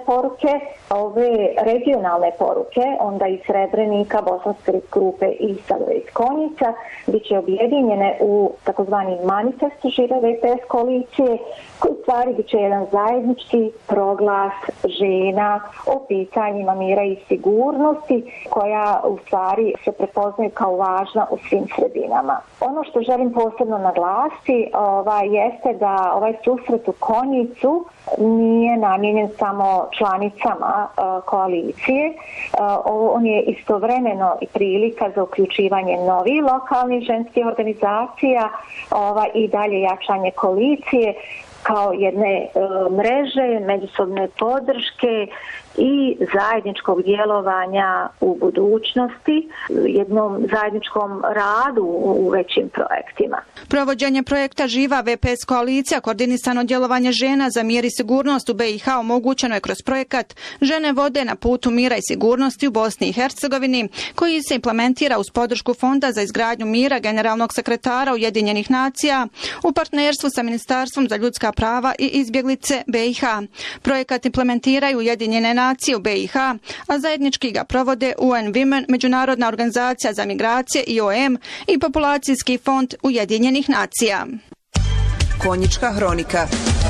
poruke, ove regionalne poruke, onda iz Srebrenika, Bosanske grupe i Sadove iz Konjica, bit će objedinjene u takozvani manifest Žive VPS koalicije, koji u stvari bit će jedan zajednički proglas žena o pitanjima mira i sigurnosti, koja u stvari se prepoznaju kao važna u svim sredinama. Ono što želim posebno naglasiti jeste da ovaj susret u Konjicu nije namijenjen samo članicama koalicije. On je istovremeno i prilika za uključivanje novih lokalnih ženskih organizacija i dalje jačanje koalicije kao jedne mreže, međusobne podrške i zajedničkog djelovanja u budućnosti, jednom zajedničkom radu u većim projektima. Provođenje projekta Živa VPS koalicija, koordinisano djelovanje žena za mir i sigurnost u BiH omogućeno je kroz projekat Žene vode na putu mira i sigurnosti u Bosni i Hercegovini, koji se implementira uz podršku Fonda za izgradnju mira generalnog sekretara Ujedinjenih nacija u partnerstvu sa Ministarstvom za ljudska prava i izbjeglice BiH. Projekat implementiraju Ujedinjene nacije u BiH, a zajednički ga provode UN Women, Međunarodna organizacija za migracije IOM i Populacijski fond Ujedinjenih nacija. Konjička hronika.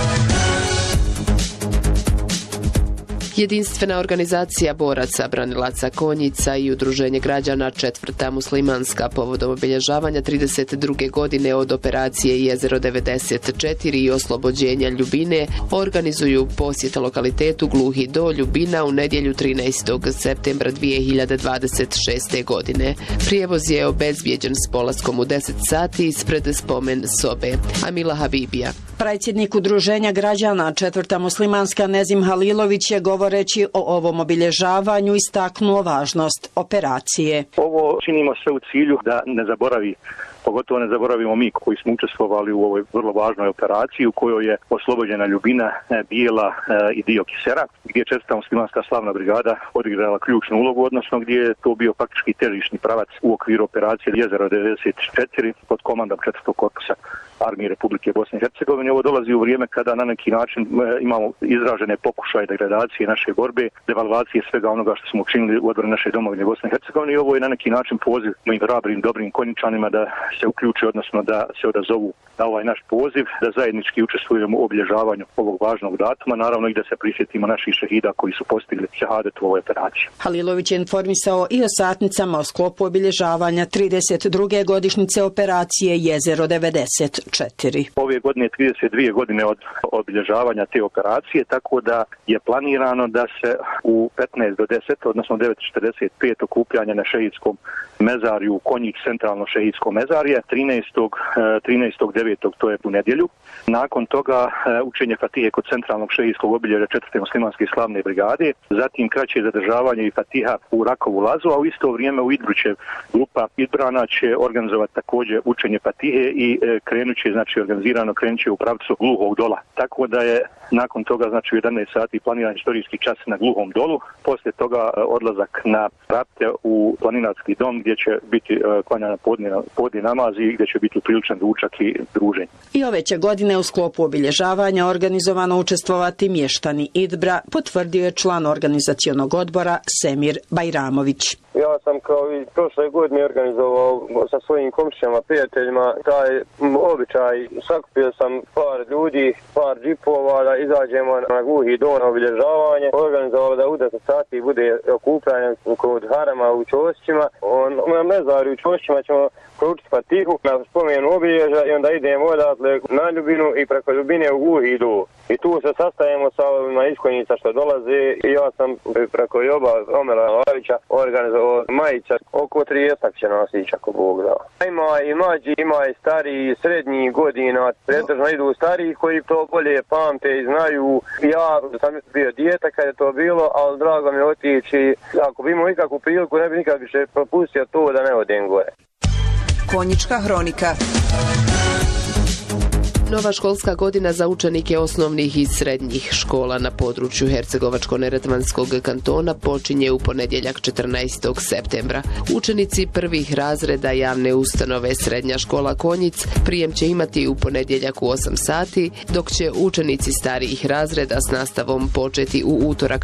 Jedinstvena organizacija boraca, branilaca Konjica i Udruženje građana Četvrta muslimanska povodom obilježavanja 32. godine od operacije Jezero 94 i oslobođenja Ljubine organizuju posjet lokalitetu Gluhi do Ljubina u nedjelju 13. septembra 2026. godine. Prijevoz je obezbijeđen s polaskom u 10 sati ispred spomen sobe. Amila Habibija. Predsjednik Udruženja građana Četvrta muslimanska Nezim Halilović je govoreći o ovom obilježavanju istaknuo važnost operacije. Ovo činimo sve u cilju da ne zaboravi, pogotovo ne zaboravimo mi koji smo učestvovali u ovoj vrlo važnoj operaciji u kojoj je oslobođena Ljubina, Bijela i dio Kisera, gdje je Četvrta muslimanska slavna brigada odigrala ključnu ulogu, odnosno gdje je to bio faktički težišni pravac u okviru operacije Jezero 94 pod komandom 4. korpusa Armije Republike Bosne i Hercegovine. Ovo dolazi u vrijeme kada na neki način imamo izražene pokušaje degradacije naše borbe, devalvacije svega onoga što smo učinili u odbrani naše domovine Bosne i Hercegovine, i ovo je na neki način poziv mojim hrabrim, dobrim Konjičanima da se uključe, odnosno da se odazovu na ovaj naš poziv, da zajednički učestvujemo u obilježavanju ovog važnog datuma, naravno i da se prisjetimo naših šehida koji su postigli šehadet u ovoj operaciji. Halilović je informisao i o satnicama o sklopu obilježavanja 32. godišnjice operacije Jezero 94. Ove godine 32 godine od obilježavanja te operacije, tako da je planirano da se u 15 do 10, odnosno 9:45 okupljanja na šehidskom mezarju u Konjic, centralno šehidsko mezarje, 13.9. to je u nedjelju. Nakon toga učenje Fatihe kod centralnog šehidskog obilježja 4. muslimanske slavne brigade, zatim kraće zadržavanje i Fatiha u Rakovu Lazu, a u isto vrijeme u Idruće grupa Idbrana će organizovati također učenje Fatihe i organizirano krenut će u pravcu Gluhog dola. Tako da je nakon toga u 11 sati planiran istorijski čas na Gluhom dolu, poslije toga odlazak na Rapte u planinarski dom gdje će biti klanjana podni namaz i gdje će biti upriličan ručak i druženje. I ove će godine u sklopu obilježavanja organizovano učestvovati mještani Idbra, potvrdio je član organizacionog odbora Semir Bajramović. Ja sam kao i prošle godine organizovao sa svojim komšijama, prijateljima, taj običaj. Sakupio sam par ljudi, par džipova da izađemo na Gluhi dol na obilježavanje. Organizovao da u 10 sati bude okupljanje kod Harama u Ćosićima. Na mezarju u Ćosićima ćemo proučiti Fatihu na spomenu obilježja i onda idemo odatle na Ljubinu i preko Ljubine u Gluhi dol. I tu se sastajemo sa ovima iz Konjica što dolaze i ja sam preko Joba Omela Lavića organizovao majica, oko 30 će nas ići ako Bog da. Ima i mlađi, ima i stariji, srednjih godina, pretežno idu stariji koji to bolje pamte i znaju. Ja sam bio dijete kad je to bilo, ali drago mi otići. Ako bi imao ikakvu priliku, ne bi nikad više propustio to da ne odem gore. Konjička hronika. Nova školska godina za učenike osnovnih i srednjih škola na području Hercegovačko-neretvanskog kantona počinje u ponedjeljak 14. septembra. Učenici prvih razreda javne ustanove Srednja škola Konjic prijem će imati u ponedjeljak u 8 sati, dok će učenici starijih razreda s nastavom početi u utorak